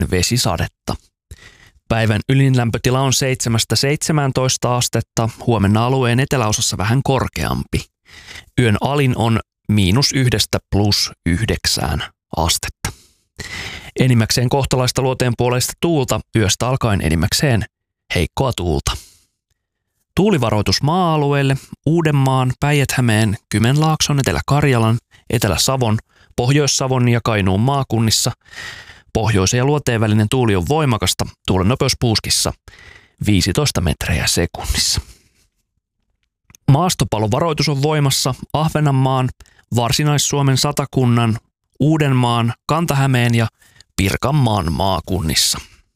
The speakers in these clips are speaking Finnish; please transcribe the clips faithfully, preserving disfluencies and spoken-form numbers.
vesisadetta. Päivän ylin lämpötila on seitsemästä seitsemääntoista astetta, huomenna alueen eteläosassa vähän korkeampi. Yön alin on miinus yhdestä plus yhdeksään astetta. Enimmäkseen kohtalaista luoteen puoleista tuulta, yöstä alkaen enimmäkseen heikkoa tuulta. Tuulivaroitus maa-alueelle Uudenmaan, Päijät-Hämeen, Kymenlaakson, Etelä-Karjalan, Etelä-Savon, Pohjois-Savon ja Kainuun maakunnissa. Pohjoisen ja luoteen välinen tuuli on voimakasta, tuulen nopeus puuskissa viisitoista metriä sekunnissa. Maastopalovaroitus on voimassa Ahvenanmaan, Varsinais-Suomen Satakunnan, Uudenmaan, Kanta-Hämeen ja Pirkanmaan maakunnissa.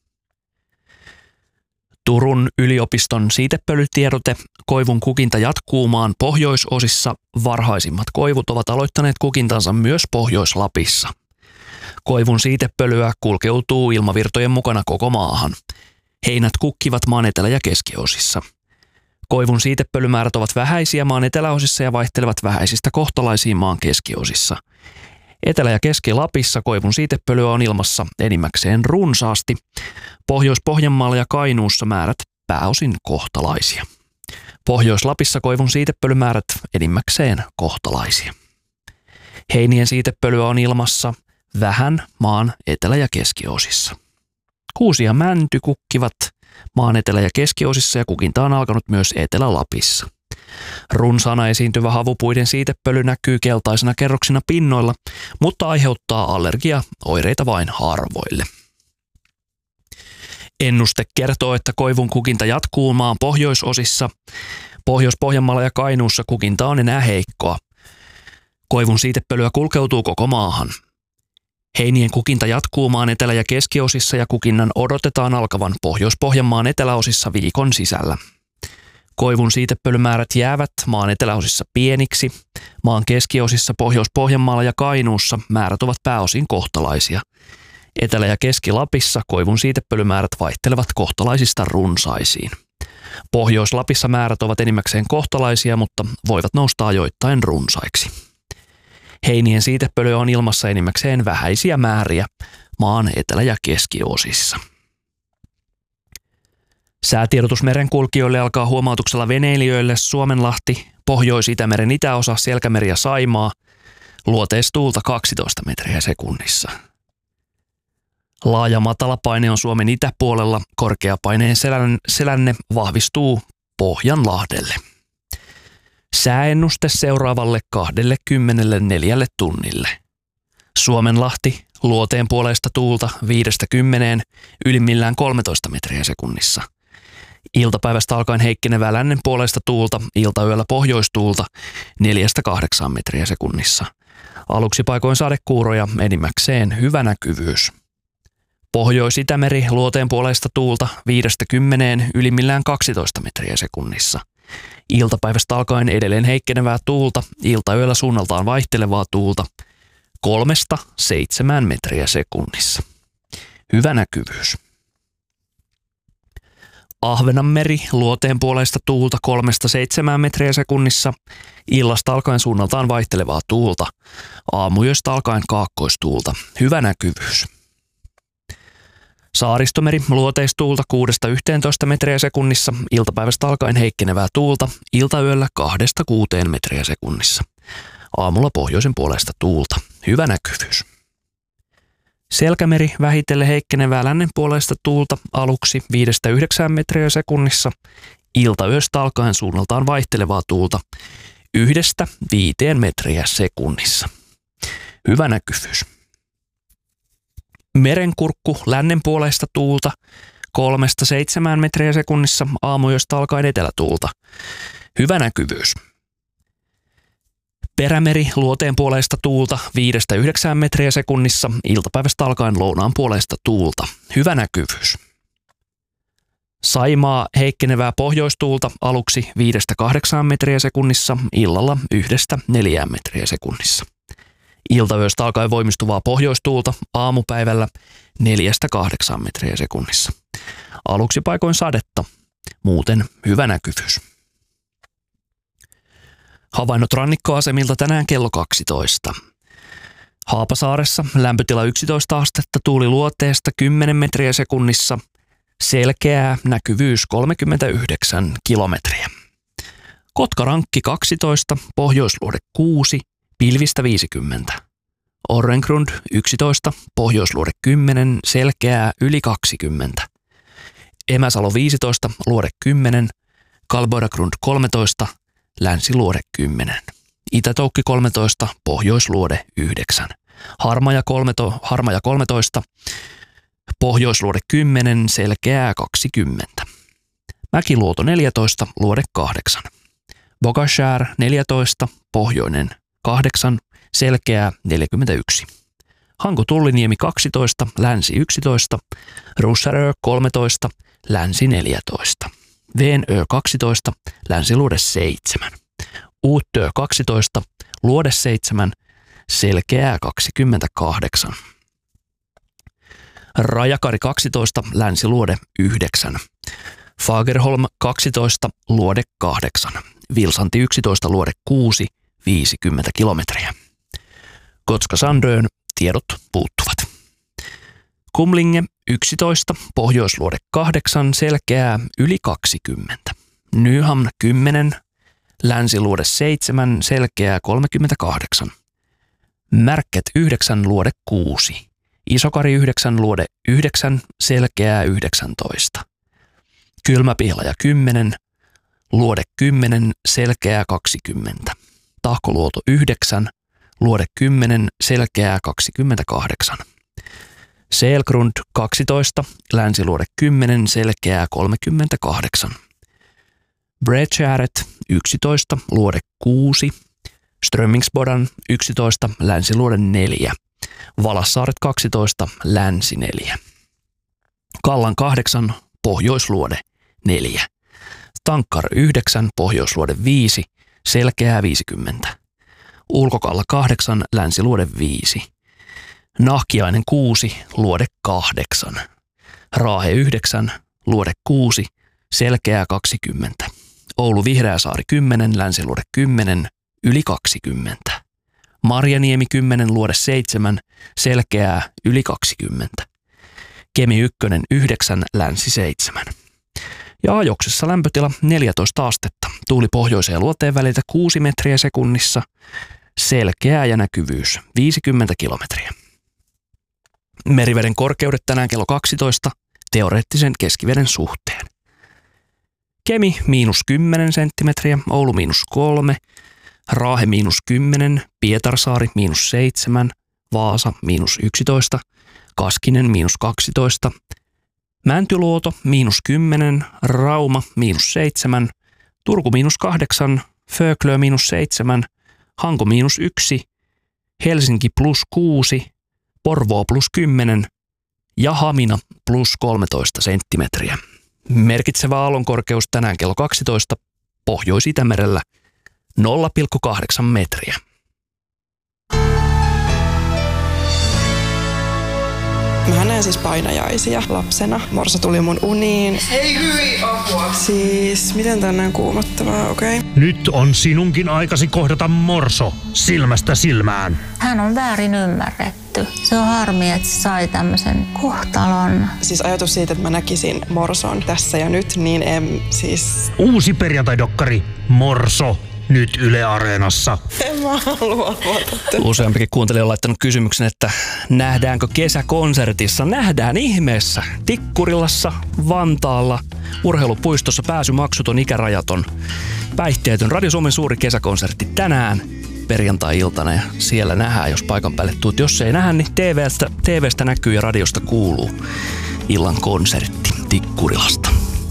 Turun yliopiston siitepölytiedote: koivun kukinta jatkuu maan pohjoisosissa. Varhaisimmat koivut ovat aloittaneet kukintansa myös Pohjois-Lapissa. Koivun siitepölyä kulkeutuu ilmavirtojen mukana koko maahan. Heinät kukkivat maan etelä- ja keskiosissa. Koivun siitepölymäärät ovat vähäisiä maan eteläosissa ja vaihtelevat vähäisistä kohtalaisiin maan keskiosissa. Etelä- ja Keski-Lapissa koivun siitepölyä on ilmassa enimmäkseen runsaasti. Pohjois-Pohjanmaalla ja Kainuussa määrät pääosin kohtalaisia. Pohjois-Lapissa koivun siitepölymäärät enimmäkseen kohtalaisia. Heinien siitepölyä on ilmassa vähän maan etelä- ja keskiosissa. Kuusi ja mänty kukkivat maan etelä- ja keskiosissa ja kukinta on alkanut myös Etelä-Lapissa. Runsaana esiintyvä havupuiden siitepöly näkyy keltaisena kerroksina pinnoilla, mutta aiheuttaa allergiaoireita vain harvoille. Ennuste kertoo, että koivun kukinta jatkuu maan pohjoisosissa. Pohjois-Pohjanmaalla ja Kainuussa kukinta on enää heikkoa. Koivun siitepölyä kulkeutuu koko maahan. Heinien kukinta jatkuu maan etelä- ja keskiosissa ja kukinnan odotetaan alkavan Pohjois-Pohjanmaan eteläosissa viikon sisällä. Koivun siitepölymäärät jäävät maan eteläosissa pieniksi. Maan keskiosissa Pohjois-Pohjanmaalla ja Kainuussa määrät ovat pääosin kohtalaisia. Etelä- ja Keski-Lapissa koivun siitepölymäärät vaihtelevat kohtalaisista runsaisiin. Pohjois-Lapissa määrät ovat enimmäkseen kohtalaisia, mutta voivat nousta ajoittain runsaiksi. Heinien siitepölyä on ilmassa enimmäkseen vähäisiä määriä maan etelä- ja keskiosissa. Säätiedotus merenkulkijoille alkaa huomautuksella veneilijöille Suomenlahti, Pohjois-Itämeren itäosa, Selkämeri ja Saimaa. Luoteistuulta kaksitoista metriä sekunnissa. Laaja matalapaine on Suomen itäpuolella. Korkeapaineen selän, selänne vahvistuu Pohjanlahdelle. Sääennuste seuraavalle kaksikymmentäneljä tunnille. Suomenlahti, luoteen puoleista tuulta viidestä kymmeneen, ylimmillään kolmetoista metriä sekunnissa. Iltapäivästä alkaen heikkenevää lännen puoleista tuulta, iltayöllä pohjoistuulta neljästä kahdeksaan metriä sekunnissa. Aluksi paikoin sadekuuroja, enimmäkseen hyvä näkyvyys. Pohjois-Itämeri, luoteen puoleista tuulta viidestä kymmeneen, ylimmillään kaksitoista metriä sekunnissa. Iltapäivästä alkaen edelleen heikkenevää tuulta, iltayöllä suunnaltaan vaihtelevaa tuulta kolmesta seitsemään metriä sekunnissa. Hyvä näkyvyys. Ahvenanmeri, luoteen puoleista tuulta kolmesta seitsemään metriä sekunnissa, illasta alkaen suunnaltaan vaihtelevaa tuulta, aamuyöstä alkaen kaakkoistuulta. Hyvä näkyvyys. Saaristomeri, luoteistuulta kuudesta yhteentoista metriä sekunnissa, iltapäivästä alkaen heikkenevää tuulta, iltayöllä kahdesta kuuteen metriä sekunnissa. Aamulla pohjoisen puolesta tuulta. Hyvä näkyvyys. Selkämeri, vähitellen heikkenevää lännen puolesta tuulta, aluksi viidestä yhdeksään metriä sekunnissa, iltayöstä alkaen suunnaltaan vaihtelevaa tuulta, yhdestä viiteen metriä sekunnissa. Hyvä näkyvyys. Merenkurkku, lännen puoleista tuulta, kolmesta seitsemään metriä sekunnissa, aamuyöstä alkaen etelätuulta. Hyvä näkyvyys. Perämeri, luoteen puoleista tuulta, viidestä yhdeksään metriä sekunnissa, iltapäivästä alkaen lounaan puoleista tuulta. Hyvä näkyvyys. Saimaa, heikkenevää pohjoistuulta, aluksi viidestä kahdeksaan metriä sekunnissa, illalla yhdestä neljään metriä sekunnissa. Iltayöstä alkaen voimistuvaa pohjoistuulta, aamupäivällä neljästä kahdeksaan metriä sekunnissa. Aluksi paikoin sadetta, muuten hyvä näkyvyys. Havainnot rannikkoasemilta tänään kello kaksitoista. Haapasaaressa lämpötila yksitoista astetta, tuuli luoteesta kymmenen metriä sekunnissa, selkeää, näkyvyys kolmekymmentäyhdeksän kilometriä. Kotkarankki kaksitoista, pohjoisluode kuusi, pilvistä viisikymmentä. Orrengrund yksitoista, pohjoisluode kymmenen, selkeää, yli kaksikymmentä. Emäsalo viisitoista, luode kymmenen, Kalboiragrund kolmetoista, länsiluode kymmenen. Itätoukki kolmetoista, pohjoisluode yhdeksän. Harmaja, kolmeto, Harmaja kolmetoista, pohjoisluode kymmenen, selkeää kaksikymmentä. Mäkiluoto neljätoista, luode kahdeksan. Bogashär neljätoista, pohjoinen kahdeksan, selkeää neljäkymmentäyksi. Hanko Tulliniemi kaksitoista, länsi yksitoista, Russarö kolmetoista, länsi neljätoista. Veenö kaksitoista, länsiluode seitsemän. Uuttö kaksitoista, luode seitsemän, selkeää kaksikymmentäkahdeksan. Rajakari kaksitoista, länsiluode yhdeksän. Fagerholm kaksitoista, luode kahdeksan. Vilsanti yksitoista, luode kuusi, viisikymmentä kilometriä. Kotska-Sandön tiedot puuttuvat. Kumlinge yksitoista, pohjoisluode kahdeksan, selkeää yli kaksikymmentä. Nyhamn kymmenen, länsiluode seitsemän, selkeää kolmekymmentäkahdeksan. Märket yhdeksän, luode kuusi. Isokari yhdeksän, luode yhdeksän, selkeää yhdeksäntoista. Kylmäpihlaja kymmenen, luode kymmenen, selkeää kaksikymmentä. Tahkoluoto yhdeksän, luode kymmenen, selkeää kaksikymmentäkahdeksan. Selgrund kaksitoista, länsiluode kymmenen, selkeää kolmekymmentäkahdeksan. Bredgäret yksitoista, luode kuusi. Strömmingsbodan yksitoista, länsiluode neljä. Valassaaret kaksitoista, länsi neljä. Kallan kahdeksan, pohjoisluode neljä. Tankkar yhdeksän, pohjoisluode viisi, selkeää viisikymmentä. Ulkokalla kahdeksan, länsiluode viisi. Nahkiainen kuusi, luode kahdeksan. Raahe yhdeksän, luode kuusi, selkeää kaksikymmentä. Oulu Vihreäsaari kymmenen, länsiluode kymmenen, yli kaksikymmentä. Marjaniemi kymmenen, luode seitsemän, selkeää yli kaksikymmentä. Kemi ykkönen yhdeksän, länsi seitsemän. Ja ajoksessa lämpötila neljätoista astetta. Tuuli pohjoiseen luoteen väliltä kuusi metriä sekunnissa. Selkeää ja näkyvyys viisikymmentä kilometriä. Meriveden korkeudet tänään kello kaksitoista teoreettisen keskiveden suhteen. Kemi miinus kymmenen senttimetriä, Oulu miinus kolme, Raahe miinus kymmenen, Pietarsaari miinus seitsemän, Vaasa miinus yksitoista, Kaskinen miinus kaksitoista, Mäntyluoto miinus kymmenen, Rauma miinus seitsemän, Turku miinus kahdeksan, Föglö miinus seitsemän, Hanko miinus yksi, Helsinki plus kuusi, Porvoo plus kymmenen ja Hamina plus kolmetoista senttimetriä. Merkitsevä aallonkorkeus tänään kello kaksitoista Pohjois-Itämerellä nolla pilkku kahdeksan metriä. Mä näen siis painajaisia lapsena. Morsa tuli mun uniin. Ei hyi apua. Siis, miten tää on näin kuumottavaa, okei? Okay. Nyt on sinunkin aikasi kohdata Morso silmästä silmään. Hän on väärin ymmärretty. Se on harmi, että sai tämmöisen kohtalon. Siis ajatus siitä, että mä näkisin Morson tässä ja nyt, niin en siis... Uusi perjantai-dokkari Morso. Nyt Yle Areenassa. En mä halua luottaa. Useampikin kuuntelija on laittanut kysymyksen, että nähdäänkö kesäkonsertissa? Nähdään ihmeessä. Tikkurilassa, Vantaalla, urheilupuistossa pääsymaksuton, ikärajaton, päihteetön. Radio Suomen suuri kesäkonsertti tänään perjantai-iltana ja siellä nähdään, jos paikan päälle tuut. Jos ei nähdä, niin T V:stä, T V:stä näkyy ja radiosta kuuluu illan konsertti Tikkurilasta.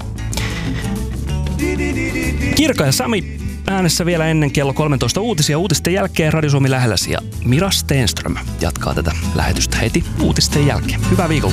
Kirka ja Sami äänessä vielä ennen kello kolmetoista uutisia. Uutisten jälkeen Radio Suomi lähelläsi ja Mira Stenström jatkaa tätä lähetystä heti uutisten jälkeen. Hyvää viikonloppua.